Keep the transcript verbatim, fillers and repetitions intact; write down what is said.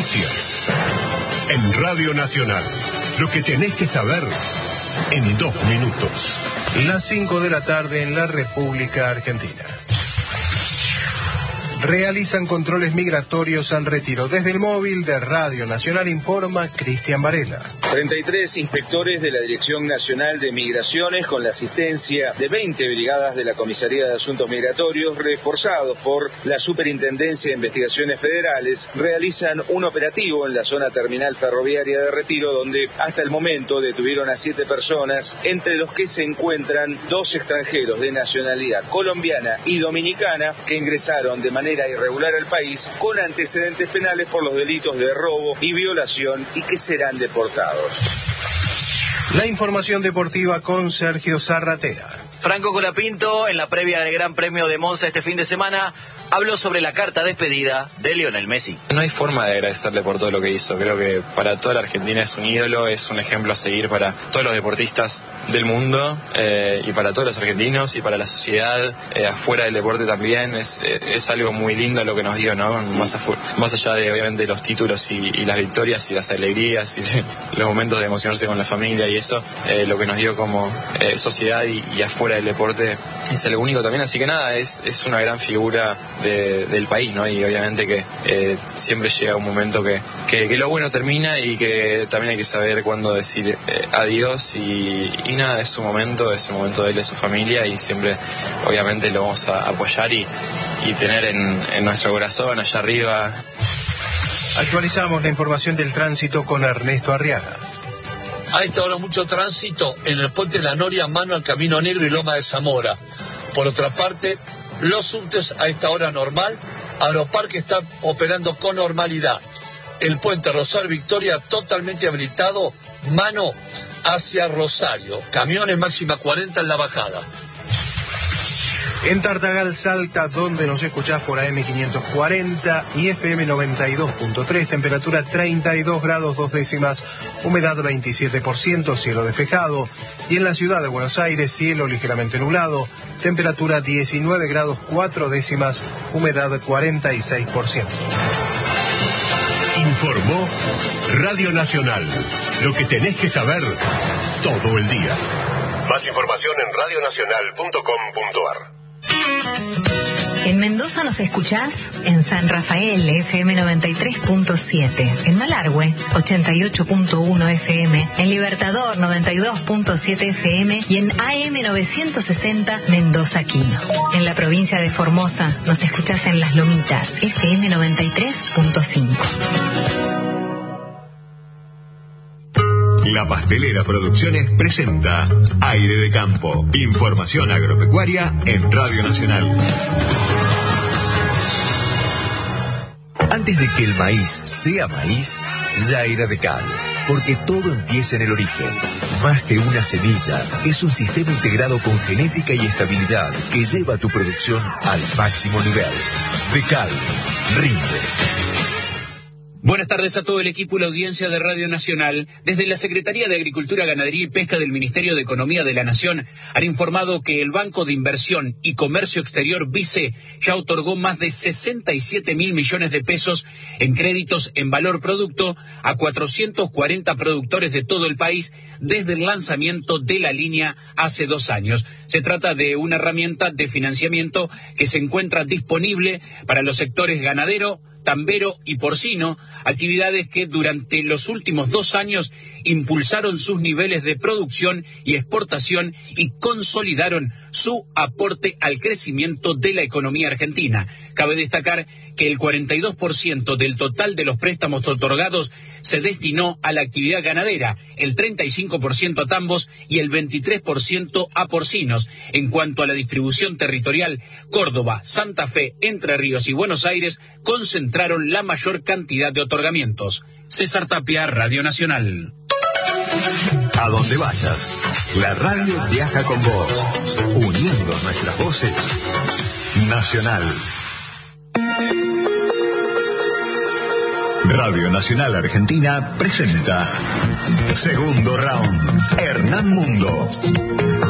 Noticias. En Radio Nacional. Lo que tenés que saber en dos minutos. Las cinco de la tarde en la República Argentina. Realizan controles migratorios al retiro. Desde el móvil de Radio Nacional informa Cristian Varela. treinta y tres inspectores de la Dirección Nacional de Migraciones, con la asistencia de veinte brigadas de la Comisaría de Asuntos Migratorios, reforzados por la Superintendencia de Investigaciones Federales, realizan un operativo en la zona terminal ferroviaria de Retiro, donde hasta el momento detuvieron a siete personas, entre los que se encuentran dos extranjeros de nacionalidad colombiana y dominicana que ingresaron de manera irregular al país con antecedentes penales por los delitos de robo y violación y que serán deportados. La información deportiva con Sergio Zarratea. Franco Colapinto, en la previa del Gran Premio de Monza este fin de semana, habló sobre la carta despedida de Lionel Messi. No hay forma de agradecerle por todo lo que hizo. Creo que para toda la Argentina es un ídolo, es un ejemplo a seguir para todos los deportistas del mundo eh, y para todos los argentinos y para la sociedad eh, afuera del deporte también. Es, eh, es algo muy lindo lo que nos dio, ¿no? Más, afu- más allá de obviamente los títulos y, y las victorias y las alegrías y los momentos de emocionarse con la familia y eso, eh, lo que nos dio como eh, sociedad y, y afuera del deporte es algo único también. Así que nada, es, es una gran figura De, del país, ¿no? Y obviamente que eh, siempre llega un momento que, que, que lo bueno termina y que también hay que saber cuándo decir eh, adiós y, y nada, es su momento, es el momento de él y de su familia y siempre obviamente lo vamos a apoyar y, y tener en, en nuestro corazón allá arriba. Actualizamos la información del tránsito con Ernesto Arriaga. A esta hora mucho tránsito en el puente de la Noria, mano al Camino Negro y Loma de Zamora. Por otra parte, los subtes a esta hora normal, Aeroparque está operando con normalidad. El puente Rosario Victoria totalmente habilitado, mano hacia Rosario. Camiones máxima cuarenta en la bajada. En Tartagal, Salta, donde nos escuchás por A M quinientos cuarenta y F M noventa y dos punto tres, temperatura treinta y dos grados dos décimas, humedad veintisiete por ciento, cielo despejado. Y en la ciudad de Buenos Aires, cielo ligeramente nublado, temperatura diecinueve grados cuatro décimas, humedad cuarenta y seis por ciento. Informó Radio Nacional. Lo que tenés que saber todo el día. Más información en radio nacional punto com punto a r. En Mendoza nos escuchás en San Rafael, F M noventa y tres punto siete, en Malargüe, ochenta y ocho punto uno F M, en Libertador, noventa y dos punto siete F M y en A M novecientos sesenta Mendoza Quino. En la provincia de Formosa nos escuchás en Las Lomitas, F M noventa y tres punto cinco. La Pastelera Producciones presenta Aire de Campo. Información agropecuaria en Radio Nacional. Antes de que el maíz sea maíz, ya era de cal. Porque todo empieza en el origen. Más que una semilla, es un sistema integrado con genética y estabilidad que lleva tu producción al máximo nivel. De cal, rinde. Buenas tardes a todo el equipo y la audiencia de Radio Nacional. Desde la Secretaría de Agricultura, Ganadería y Pesca del Ministerio de Economía de la Nación han informado que el Banco de Inversión y Comercio Exterior BICE ya otorgó más de sesenta y siete mil millones de pesos en créditos en valor producto a cuatrocientos cuarenta productores de todo el país desde el lanzamiento de la línea hace dos años. Se trata de una herramienta de financiamiento que se encuentra disponible para los sectores ganadero, tambero y porcino, actividades que durante los últimos dos años impulsaron sus niveles de producción y exportación y consolidaron su aporte al crecimiento de la economía argentina. Cabe destacar que el cuarenta y dos por ciento del total de los préstamos otorgados se destinó a la actividad ganadera, el treinta y cinco por ciento a tambos y el veintitrés por ciento a porcinos. En cuanto a la distribución territorial, Córdoba, Santa Fe, Entre Ríos y Buenos Aires concentraron la mayor cantidad de otorgamientos. César Tapia, Radio Nacional. A donde vayas, la radio viaja con vos, uniendo nuestras voces. Nacional. Radio Nacional Argentina presenta Segundo Round, Hernán Mundo.